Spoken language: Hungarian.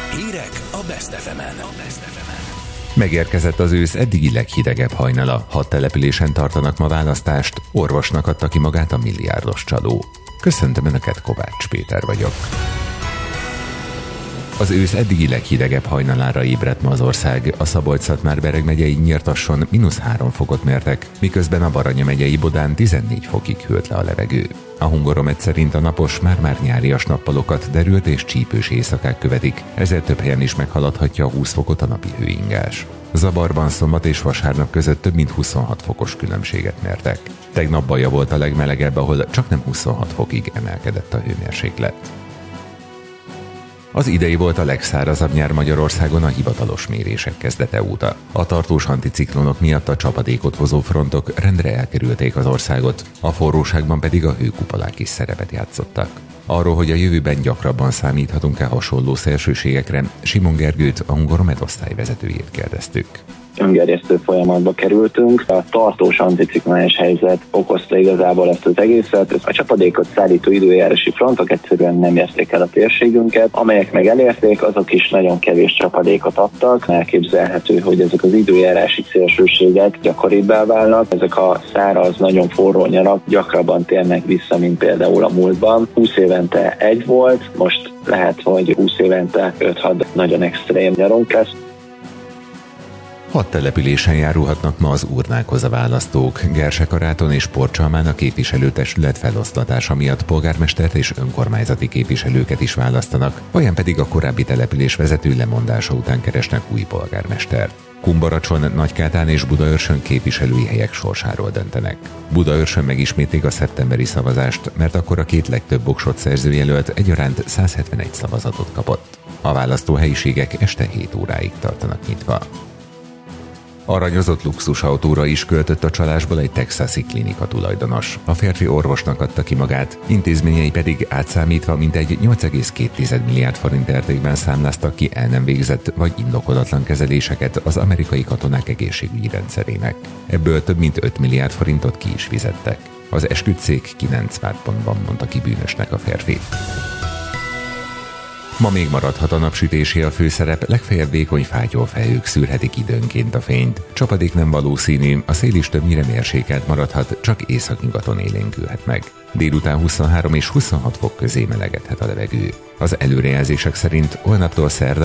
Hírek a Best FM-en. Megérkezett az ősz eddigi leghidegebb hajnala. 6 településen tartanak ma választást, orvosnak adta ki magát a milliárdos csaló. Köszöntöm Önöket, Kovács Péter vagyok. Az ősz eddigi leghidegebb hajnalára ébredt ma az ország. A Szabolcs-Szatmár-Bereg megyei Nyírtasson -3 fokot mértek, miközben a Baranya megyei Bodán 14 fokig hűlt le a levegő. A Hungaromet szerint a napos, már nyárias nappalokat derült és csípős éjszakák követik, ezért több helyen is meghaladhatja a 20 fokot a napi hőingás. Zabarban szombat és vasárnap között több mint 26 fokos különbséget mértek. Tegnap Baja volt a legmelegebb, ahol csaknem 26 fokig emelkedett a hőmérséklet. Az idei volt a legszárazabb nyár Magyarországon a hivatalos mérések kezdete óta. A tartós anticiklonok miatt a csapadékot hozó frontok rendre elkerülték az országot, a forróságban pedig a hőkupolák is szerepet játszottak. Arról, hogy a jövőben gyakrabban számíthatunk-e hasonló szélsőségekre, Simon Gergőt, a Hungaromet osztályvezetőjét kérdeztük. Öngerjesztő folyamatba kerültünk. A tartós anticiklonális helyzet okozta igazából ezt az egészet. A csapadékot szállító időjárási frontok egyszerűen nem érték el a térségünket. Amelyek meg elérték, azok is nagyon kevés csapadékot adtak. Elképzelhető, hogy ezek az időjárási szélsőségek gyakoribbá válnak. Ezek a száraz, nagyon forró nyarak gyakrabban térnek vissza, mint például a múltban. 20 évente egy volt, most lehet, hogy 20 évente 5-6 nagyon extrém nyarunk lesz. 6 településen járulhatnak ma az urnákhoz a választók. Gersekaráton és Porcsalmán a képviselőtestület feloszlatása miatt polgármestert és önkormányzati képviselőket is választanak, olyan pedig a korábbi település vezető lemondása után keresnek új polgármestert. Kumbaracson, Nagykátán és Budaörsön képviselői helyek sorsáról döntenek. Budaörsön megismétlik a szeptemberi szavazást, mert akkor a 2 legtöbb voksot szerző jelölt egyaránt 171 szavazatot kapott. A választóhelyiségek este 7 óráig tartanak nyitva. Aranyozott luxusautóra is költött a csalásból egy texasi klinika tulajdonos. A férfi orvosnak adta ki magát, intézményei pedig átszámítva mintegy 8,2 milliárd forint értékben számláztak ki el nem végzett vagy indokolatlan kezeléseket az amerikai katonák egészségügyi rendszerének. Ebből több mint 5 milliárd forintot ki is fizettek. Az esküdtszék 9 vádpontban mondta ki bűnösnek a férfi. Ma még maradhat a napsütésé a főszerep, legfeljebb vékony fátyolfelhők szűrhetik időnként a fényt. Csapadék nem valószínű, a szél is többnyire mérsékelt maradhat, csak északnyugaton élénkülhet meg. Délután 23 és 26 fok közé melegedhet a levegő. Az előrejelzések szerint holnaptól szerdán